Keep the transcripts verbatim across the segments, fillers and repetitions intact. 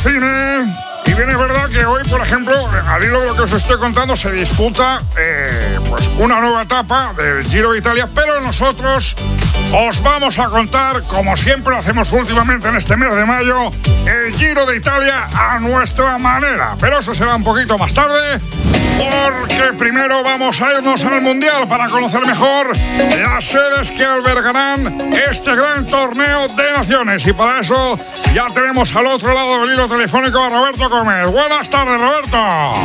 cine. Y bien es verdad que hoy, por ejemplo, al hilo de lo que os estoy contando, se disputa eh, pues una nueva etapa del Giro de Italia, pero nosotros os vamos a contar, como siempre lo hacemos últimamente en este mes de mayo, el Giro de Italia a nuestra manera. Pero eso será un poquito más tarde, porque primero vamos a irnos al Mundial para conocer mejor las sedes que albergarán este gran torneo de naciones. Y para eso ya tenemos al otro lado del hilo telefónico a Roberto Gómez. Buenas tardes, Roberto.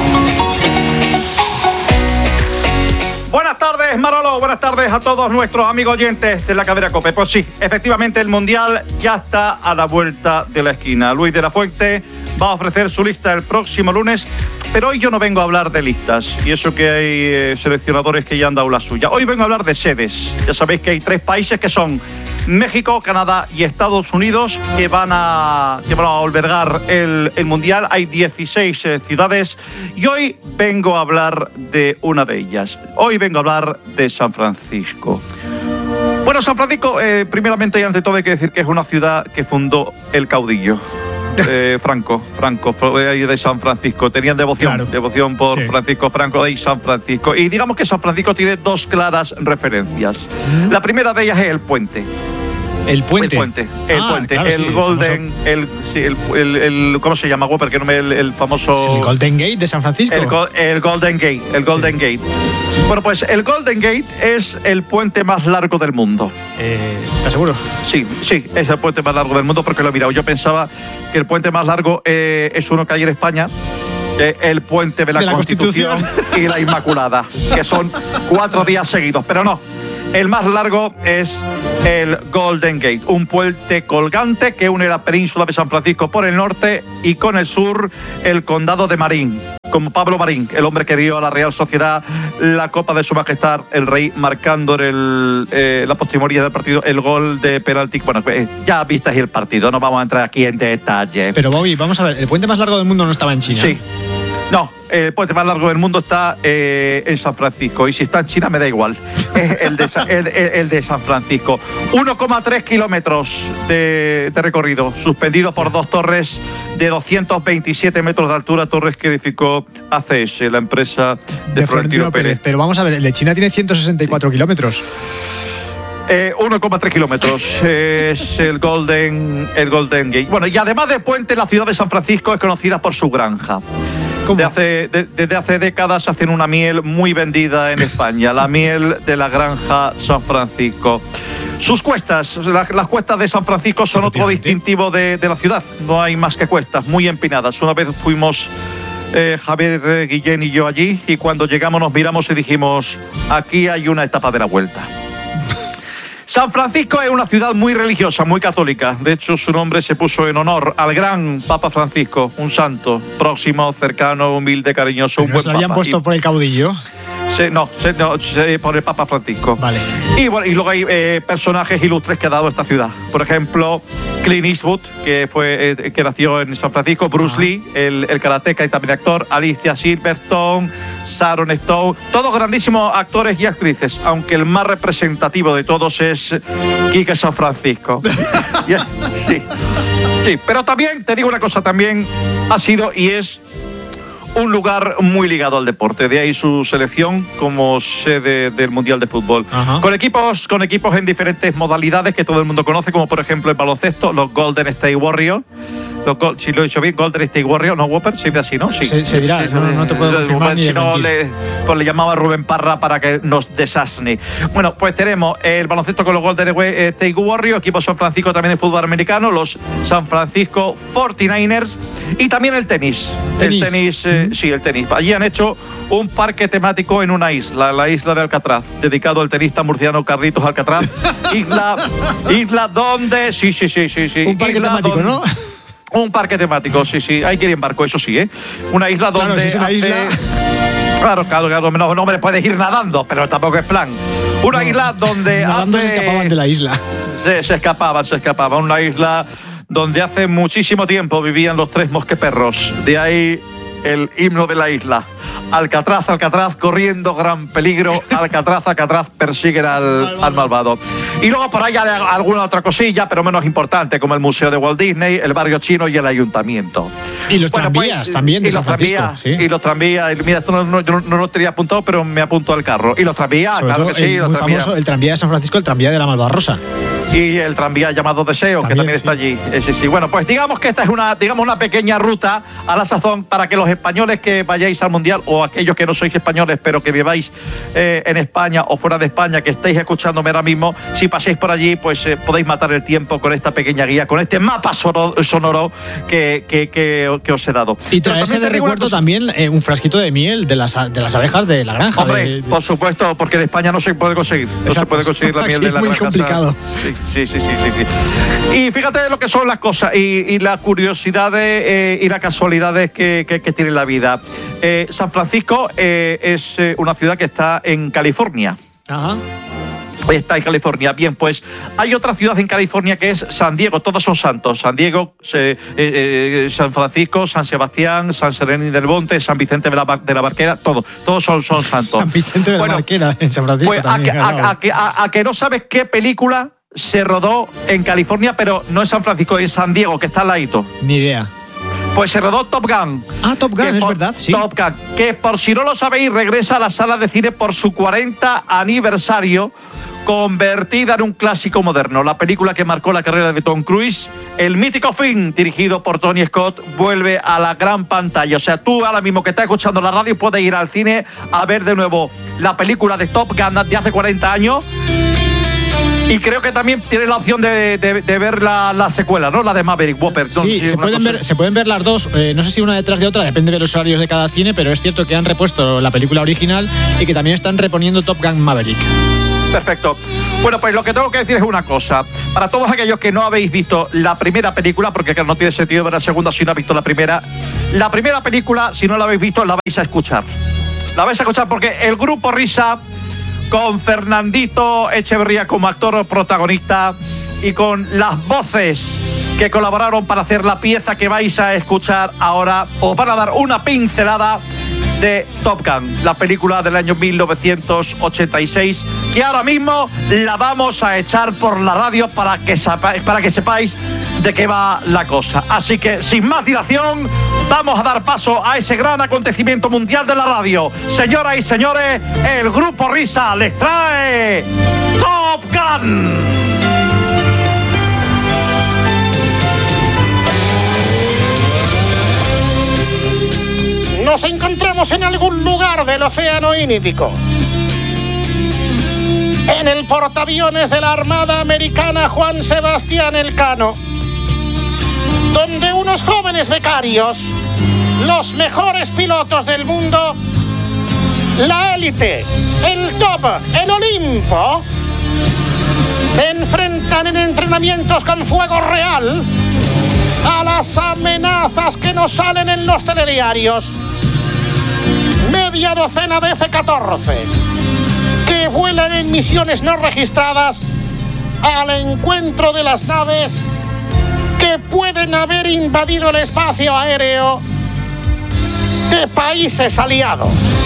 Buenas tardes, Manolo. Buenas tardes a todos nuestros amigos oyentes de la cadena COPE. Pues sí, efectivamente el Mundial ya está a la vuelta de la esquina. Luis de la Fuente va a ofrecer su lista el próximo lunes, pero hoy yo no vengo a hablar de listas, y eso que hay eh, seleccionadores que ya han dado la suya. Hoy vengo a hablar de sedes. Ya sabéis que hay tres países que son México, Canadá y Estados Unidos que van a, que van a albergar el, el Mundial. Hay dieciséis eh, ciudades y hoy vengo a hablar de una de ellas. Hoy vengo a hablar de San Francisco. Bueno, San Francisco, eh, primeramente y ante todo hay que decir que es una ciudad que fundó el caudillo. Eh, Franco, Franco, de San Francisco. Tenían devoción, claro. devoción por sí. Francisco Franco de San Francisco. Y digamos que San Francisco tiene dos claras referencias. ¿Mm? La primera de ellas es el puente. El puente. El puente. El ah, puente. Claro, el sí, Golden. El, sí, el, el, el, ¿cómo se llama? Porque no me el, el famoso. El Golden Gate de San Francisco. El, el Golden Gate. El Golden sí. Gate. Bueno, pues el Golden Gate es el puente más largo del mundo. Eh, ¿Estás seguro? Sí, sí, es el puente más largo del mundo porque lo he mirado. Yo pensaba que el puente más largo eh, es uno que hay en España. Eh, el puente de la, de la Constitución, Constitución y la Inmaculada, que son cuatro días seguidos, pero no. El más largo es el Golden Gate, un puente colgante que une la península de San Francisco por el norte y con el sur el condado de Marín, como Pablo Marín, el hombre que dio a la Real Sociedad la Copa de Su Majestad el Rey, marcando en el, eh, la postrimoría del partido el gol de penalti. Bueno, pues ya visteis el partido, no vamos a entrar aquí en detalle. Pero Bobby, vamos a ver, el puente más largo del mundo no estaba en China. Sí. No, el puente más largo del mundo está eh, en San Francisco. Y si está en China me da igual. Es el de, el, el, el de San Francisco. uno coma tres kilómetros de, de recorrido, suspendido por dos torres de doscientos veintisiete metros de altura, torres que edificó A C S, la empresa de, de Florentino Pérez. Pérez. Pero vamos a ver, el de China tiene ciento sesenta y cuatro kilómetros. Eh, uno coma tres kilómetros es el Golden, el Golden Gate. Bueno, y además de puente, la ciudad de San Francisco es conocida por su granja. De hace, de, desde hace décadas hacen una miel muy vendida en España, la miel de la granja San Francisco. Sus cuestas, la, las cuestas de San Francisco son otro distintivo de, de la ciudad. No hay más que cuestas, muy empinadas. Una vez fuimos eh, Javier eh, Guillén y yo allí, y cuando llegamos nos miramos y dijimos, aquí hay una etapa de la vuelta. San Francisco es una ciudad muy religiosa, muy católica. De hecho, su nombre se puso en honor al gran Papa Francisco, un santo, próximo, cercano, humilde, cariñoso, un buen papa. ¿Se lo habían puesto y, por el caudillo? Se, no, se, no se, por el Papa Francisco. Vale. Y, bueno, y luego hay eh, personajes ilustres que ha dado esta ciudad. Por ejemplo, Clint Eastwood, que, fue, eh, que nació en San Francisco, Bruce ah. Lee, el, el karateca y también actor, Alicia Silverstone, Sharon Stone, todos grandísimos actores y actrices, aunque el más representativo de todos es Quique San Francisco. sí, sí, pero también, te digo una cosa, también ha sido y es un lugar muy ligado al deporte, de ahí su selección como sede del Mundial de Fútbol. Ajá. Con equipos, con equipos en diferentes modalidades que todo el mundo conoce, como por ejemplo el baloncesto, los Golden State Warriors. Los, si lo he dicho bien, Golden State Warriors, ¿no, Whopper? Se dice así, ¿no? Sí. Se, se dirá, sí, no, no te puedo confirmar ni si no, le, pues le llamaba a Rubén Parra para que nos desasne. Bueno, pues tenemos el baloncesto con los Golden State Warriors, equipo San Francisco también de fútbol americano, los San Francisco cuarenta y nueve ers y también el tenis. ¿Tenis? El tenis, eh, mm. sí, el tenis. Allí han hecho un parque temático en una isla, la isla de Alcatraz, dedicado al tenista murciano Carlitos Alcatraz. isla, isla donde, sí, sí, sí, sí, sí. Un parque isla temático, donde, ¿no? Un parque temático, sí, sí. Hay que ir en barco, eso sí, ¿eh? Una isla donde... Claro, si es una hace... isla... Claro, claro, claro. No, no me puedes ir nadando, pero tampoco es plan. Una no, isla donde... Nadando hace... se escapaban de la isla. Se, se escapaban, se escapaban. Una isla donde hace muchísimo tiempo vivían los tres mosqueperros. De ahí el himno de la isla. Alcatraz, Alcatraz, corriendo gran peligro. Alcatraz, Alcatraz, persiguen al, al malvado. Y luego por ahí hay alguna otra cosilla, pero menos importante, como el Museo de Walt Disney, el barrio chino y el ayuntamiento. Y los Bueno, tranvías pues, también de y San los Francisco. tranvías, Sí. Y los tranvías. Mira, esto no, no, yo no lo tenía apuntado, pero me apunto al carro. Y los tranvías, Sobre claro todo que sí, el los muy tranvías. famoso, el tranvía de San Francisco, el tranvía de la Malvarrosa. Y el tranvía llamado Deseo, También, que también sí. está allí. Eh, sí, sí. Bueno, pues digamos que esta es una, digamos, una pequeña ruta a la sazón para que los españoles que vayáis al Mundial, o aquellos que no sois españoles, pero que viváis eh, en España o fuera de España, que estéis escuchándome ahora mismo, si paséis por allí, pues eh, podéis matar el tiempo con esta pequeña guía, con este mapa sonoro, sonoro que, que, que, que os he dado. Y Pero traerse también de te digo una recuerdo cosa. también eh, un frasquito de miel de las, de las abejas de la granja. Hombre, de, de... por supuesto, porque en España no se puede conseguir. No Exacto. se puede conseguir la miel Aquí de la es muy granja. complicado. Sí, sí, sí, sí, sí, sí. Y fíjate lo que son las cosas y, y las curiosidades eh, y las casualidades que, que, que tiene la vida. Eh, San Francisco eh, es eh, una ciudad que está en California. Ajá. Está en California. Bien, pues hay otra ciudad en California que es San Diego. Todos son santos. San Diego, eh, eh, San Francisco, San Sebastián, San Serení del Monte, San Vicente de la, Bar de la Barquera. Todos, todos son, son santos. San Vicente de la Bueno, Barquera, en San Francisco Pues a también. que, al lado. a, a que- a- a que no sabes qué película se rodó en California, pero no en San Francisco, en San Diego, que está al ladito. Ni idea. Pues se rodó Top Gun. Ah, Top Gun, Que es por- verdad, sí. Top Gun, que por si no lo sabéis, regresa a la sala de cine por su cuarenta aniversario, convertida en un clásico moderno. La película que marcó la carrera de Tom Cruise, el mítico film dirigido por Tony Scott, vuelve a la gran pantalla. O sea, tú ahora mismo que estás escuchando la radio puedes ir al cine a ver de nuevo la película de Top Gun de hace cuarenta años. Y creo que también tienes la opción de, de- de ver la, la secuela, ¿no? La de Maverick Whopper. No, Sí, se una pueden, cosa- ver, se pueden ver las dos, eh, no sé si una detrás de otra, depende de los horarios de cada cine, pero es cierto que han repuesto la película original y que también están reponiendo Top Gun Maverick. Perfecto. Bueno, pues lo que tengo que decir es una cosa. Para todos aquellos que no habéis visto la primera película, porque claro, no tiene sentido ver la segunda si no habéis visto la primera, la primera película, si no la habéis visto, la vais a escuchar. La vais a escuchar porque el grupo Risa, con Fernandito Echeverría como actor protagonista y con las voces que colaboraron para hacer la pieza que vais a escuchar ahora, os van a dar una pincelada de Top Gun, la película del año mil novecientos ochenta y seis, que ahora mismo la vamos a echar por la radio para que sepáis, para que sepáis de qué va la cosa. Así que, sin más dilación, vamos a dar paso a ese gran acontecimiento mundial de la radio. Señoras y señores, el Grupo Risa les trae Top Gun. Nos encontramos en algún lugar del Océano Índico. En el portaaviones de la Armada Americana Juan Sebastián Elcano, donde unos jóvenes becarios, los mejores pilotos del mundo, la élite, el top, el Olimpo, se enfrentan en entrenamientos con fuego real a las amenazas que nos salen en los telediarios. Media docena de F catorce que vuelan en misiones no registradas al encuentro de las naves que pueden haber invadido el espacio aéreo de países aliados.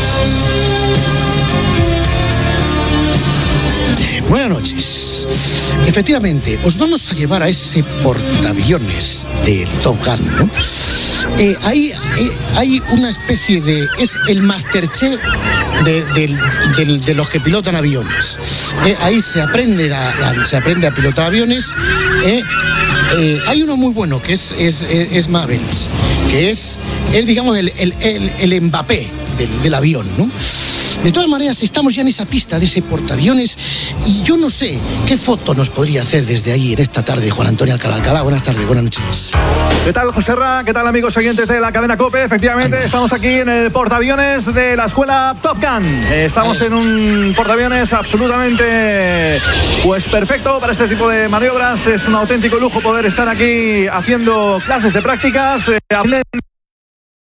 Buenas noches. Efectivamente, os vamos a llevar a ese portaaviones del Top Gun, ¿no? Eh, ahí eh, hay una especie de... es el Masterchef de, del- del- de los que pilotan aviones. Eh, ahí se aprende, la- la- se aprende a pilotar aviones. eh. Eh, hay uno muy bueno que es, es, es, es Maverick, que es, es digamos, el, el, el, el Mbappé del, del avión, ¿no? De todas maneras, estamos ya en esa pista de ese portaaviones y yo no sé qué foto nos podría hacer desde ahí en esta tarde Juan Antonio Alcalá. Alcalá, buenas tardes, buenas noches. ¿Qué tal, José Ra? ¿Qué tal, amigos oyentes de la cadena COPE? Efectivamente, estamos aquí en el portaaviones de la escuela Top Gun. Eh, Estamos en un portaaviones absolutamente, pues, perfecto para este tipo de maniobras. Es un auténtico lujo poder estar aquí haciendo clases de prácticas. eh,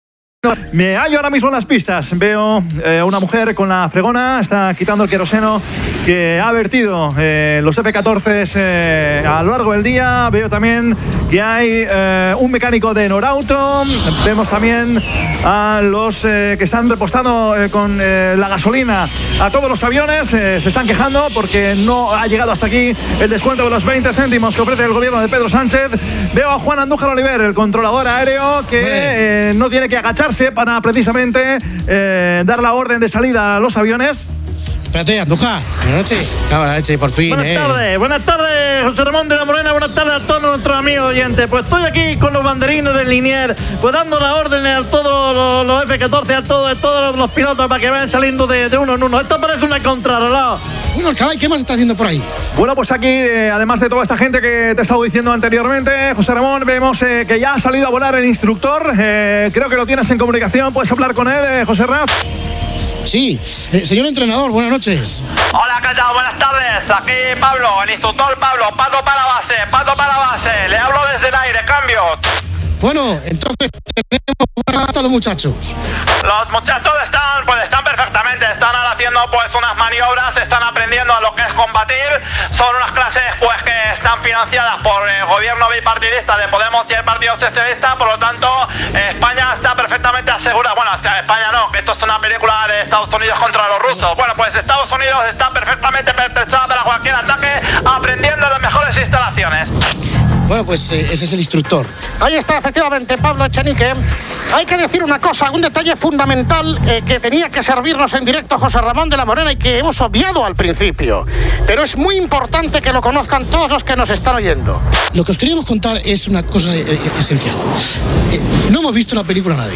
Me hallo ahora mismo en las pistas. Veo eh, una mujer con la fregona, está quitando el queroseno que ha vertido eh, los F catorce eh, a lo largo del día. Veo también que hay eh, un mecánico de Norauto. Vemos también a los eh, que están repostando eh, con eh, la gasolina a todos los aviones. Eh, se están quejando porque no ha llegado hasta aquí el descuento de los veinte céntimos que ofrece el gobierno de Pedro Sánchez. Veo a Juan Andújar Oliver, el controlador aéreo, que eh, no tiene que agacharse para precisamente eh, dar la orden de salida a los aviones. Espérate, Andújar. Buenas noches. Cabrón, la leche, por fin. Buenas eh. tardes, buenas tardes, José Ramón de la Morena, buenas tardes a todos nuestros amigos oyentes. Pues estoy aquí con los banderines del Linier, pues dando las órdenes a todos los, los F catorce, a todos, todos los pilotos para que vayan saliendo de, de uno en uno. Esto parece una contrarreloj. Bueno, Alcalá, ¿qué más estás viendo por ahí? Bueno, pues aquí, eh, además de toda esta gente que te he estado diciendo anteriormente, José Ramón, vemos eh, que ya ha salido a volar el instructor. Eh, creo que lo tienes en comunicación, puedes hablar con él, eh, José Ramón. Sí, eh, señor entrenador, buenas noches. Hola, ¿qué tal? Buenas tardes. Aquí Pablo, el instructor Pablo. Pato para la base, pato para la base. Le hablo desde el aire, cambio. Bueno, entonces tenemos a los muchachos. Los muchachos están, pues están perfectamente. Están ahora haciendo pues unas maniobras, están aprendiendo a lo que es combatir. Son unas clases pues que están financiadas por el gobierno bipartidista de Podemos y el Partido Socialista. Por lo tanto, España está perfectamente asegurada. Bueno, España no, que esto es una película de Estados Unidos contra los rusos. Bueno, pues Estados Unidos está perfectamente pertrechada para cualquier ataque, aprendiendo en las mejores instalaciones. Bueno, pues eh, ese es el instructor. Ahí está, efectivamente, Pablo Echenique. Hay que decir una cosa, un detalle fundamental eh, que tenía que servirnos en directo José Ramón de la Morena y que hemos obviado al principio. Pero es muy importante que lo conozcan todos los que nos están oyendo. Lo que os queríamos contar es una cosa eh, esencial. Eh, no hemos visto la película nadie.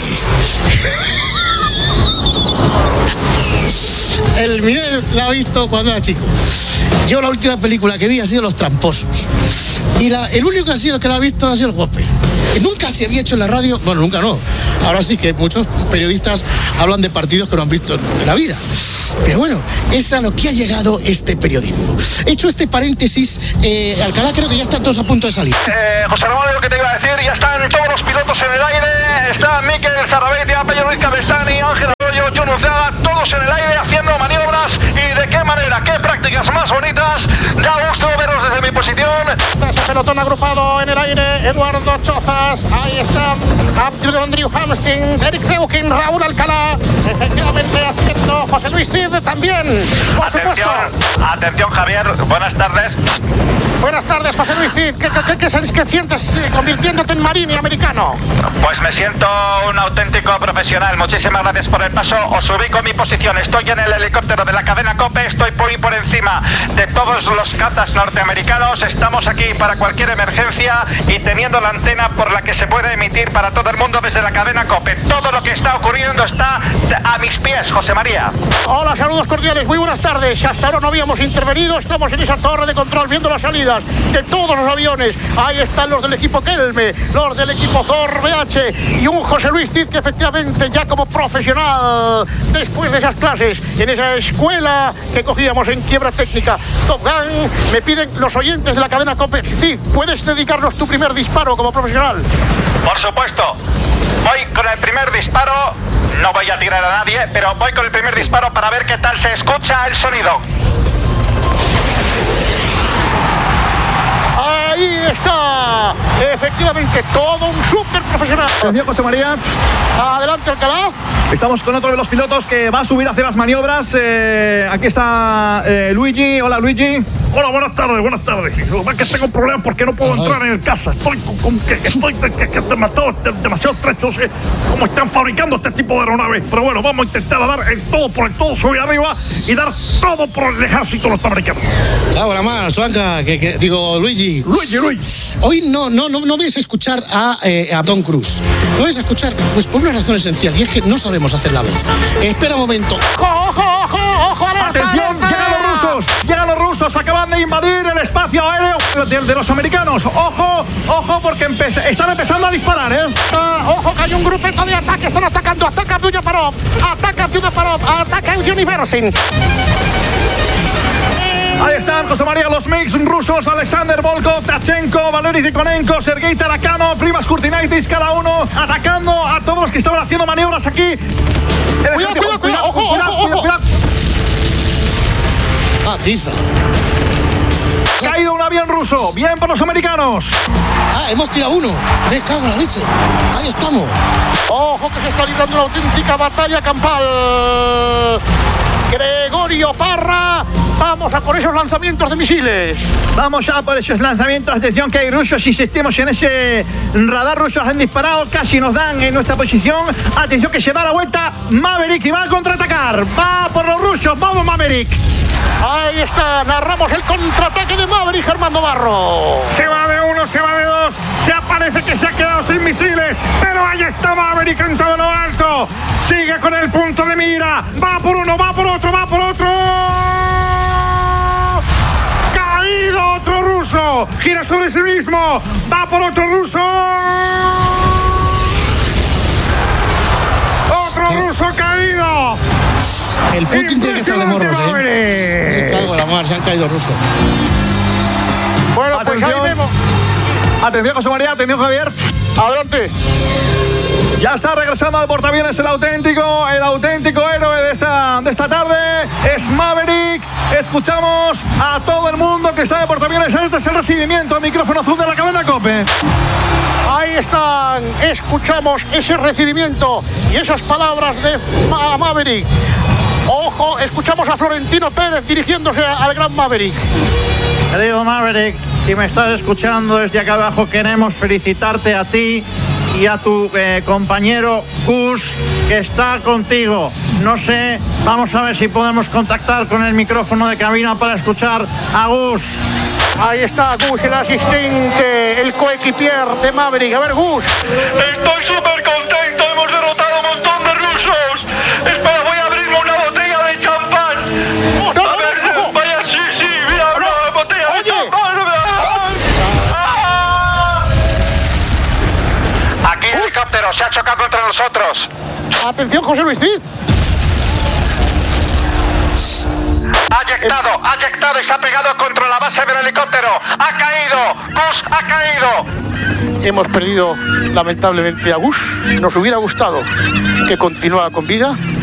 El Miguel la ha visto cuando era chico. Yo la última película que vi ha sido Los Tramposos. Y la, el único que ha sido que la ha visto ha sido el Gospel. Que nunca se había hecho en la radio. Bueno, nunca no. Ahora sí que muchos periodistas hablan de partidos que no han visto en la vida. Pero bueno, es a lo que ha llegado este periodismo. Hecho este paréntesis, eh, Alcalá, creo que ya están todos a punto de salir. Eh, José Ramón, lo que te iba a decir, ya están todos los pilotos en el aire. Está Mikel Zarabeitia, Pello Luis Cabestani, Ángel Arroyo, John Uceaga, todos en el aire haciendo maniobras. ¿Y de qué manera? ¿Qué prácticas más bonitas? Da gusto veros desde mi posición. Ese pelotón agrupado en el aire, Eduardo Chozas, ahí está Andrew Hamstin, Eric Zeukin, Raúl Alcalá, efectivamente haciendo José Luis Cid también, por Atención, supuesto. atención Javier, buenas tardes. Buenas tardes, José Luis Cid. ¿Qué, qué, qué, qué, qué sientes eh, convirtiéndote en marini americano? Pues me siento un auténtico profesional. Muchísimas gracias por el paso. Os ubico en mi posición. Estoy en el helicóptero de la cadena COPE. Estoy muy por encima de todos los cazas norteamericanos. Estamos aquí para cualquier emergencia y teniendo la antena por la que se puede emitir para todo el mundo desde la cadena COPE. Todo lo que está ocurriendo está a mis pies, José María. Hola, saludos cordiales. Muy buenas tardes. Hasta ahora no habíamos intervenido. Estamos en esa torre de control viendo las salidas de todos los aviones. Ahí están los del equipo Kelme, los del equipo Zor B H y un José Luis Cid que efectivamente ya como profesional, después de esas clases, en esa escuela que cogíamos en quiebra técnica, Top Gun, me piden los oyentes de la cadena COPE. Cid, ¿puedes dedicarnos tu primer disparo como profesional? Por supuesto. Voy con el primer disparo. No voy a tirar a nadie, pero voy con el primer disparo para ver qué tal se escucha el sonido. Ahí está, efectivamente, todo un súper profesional. Atención, José María. Adelante, Alcalá. Estamos con otro de los pilotos que va a subir a hacer las maniobras. Eh, aquí está eh, Luigi. Hola, Luigi. Hola, buenas tardes, buenas tardes. Lo que tengo un problema porque no puedo entrar en el casa. Estoy con, con que estoy que, que, que demasiado, demasiado estrecho. No sé cómo están fabricando este tipo de aeronaves. Pero bueno, vamos a intentar dar el todo por el todo, subir arriba y dar todo por el ejército norteamericano. Ahora más, Suanca, que, que digo, Luigi. Luigi, Luigi. Hoy no, no, no, no vais a escuchar a, eh, a Tom Cruise. No vais a escuchar, pues por una razón esencial, y es que no sabemos hacer la voz. Eh, espera un momento. ¡Ojo, ojo, ojo! ojo alerta, Atención, alerta. llegan los rusos. Llegan los rusos, acaban de invadir el espacio aéreo de, de los americanos. Ojo, ojo, porque empe- están empezando a disparar, ¿eh? Ah, ojo, que hay un grupito de ataque, están atacando. Ataca Duyaparov, ataca Duyaparov, ataca Universin. Ahí están, José María, los mix rusos, Alexander Volkov, Tachenko, Valery Zikonenko, Sergei Tarakhanov, Primas Kurtinaitis, cada uno atacando a todos los que que estaban haciendo maniobras aquí. Cuidado, cuidado, cuidado, ojo, cuidado, ojo, ojo. cuidado. Ah, tiza. Caído un avión ruso. Bien por los americanos. Ah, hemos tirado uno. Me cago en la leche. Ahí estamos. Ojo que se está librando una auténtica batalla campal. Gregorio Parra, vamos a por esos lanzamientos de misiles. Vamos ya por esos lanzamientos. Atención que hay rusos. Insistimos en ese radar. Rusos han disparado. Casi nos dan en nuestra posición. Atención que se da la vuelta Maverick y va a contraatacar. Va por los rusos. Vamos Maverick. Ahí está, narramos el contraataque de Maverick, Armando Barro. Se va de uno, se va de dos. Ya parece que se ha quedado sin misiles. Pero ahí está Maverick en todo lo alto. Sigue con el punto de mira. Va por uno, va por otro, va por otro. Caído otro ruso. Gira sobre sí mismo. Va por otro ruso. Otro ruso caído. El Putin tiene que estar de morros, ¿eh? Me cago en la mar, se han caído rusos. Bueno, pues ahí vemos. Atención, José María, atención, Javier. Adelante. Ya está regresando al portaaviones el auténtico, el auténtico héroe de esta, de esta tarde. Es Maverick. Escuchamos a todo el mundo que está de portaaviones. Este es el recibimiento, el micrófono azul de la cadena COPE. Ahí están, escuchamos ese recibimiento y esas palabras de Ma- Maverick. Ojo, escuchamos a Florentino Pérez dirigiéndose al gran Maverick. Querido Maverick, si me estás escuchando desde acá abajo, queremos felicitarte a ti y a tu eh, compañero Gus, que está contigo. No sé, vamos a ver si podemos contactar con el micrófono de cabina para escuchar a Gus. Ahí está Gus, el asistente, el coequipier de Maverick. A ver, Gus. Estoy súper contento, hemos derrotado a un montón de rusos. Espera, voy a abrirme una botella de champán. Oh, no, A no, ver, no, no. vaya, sí, sí, mira, No, una botella de oye. champán. ¡Ah! Aquí el helicóptero se ha chocado contra nosotros. Atención, José Luis Cid. Ha eyectado, ha eyectado y se ha pegado contra la base del helicóptero. Ha caído, Gus ha caído. Hemos perdido lamentablemente a Gus. Nos hubiera gustado que continuara con vida,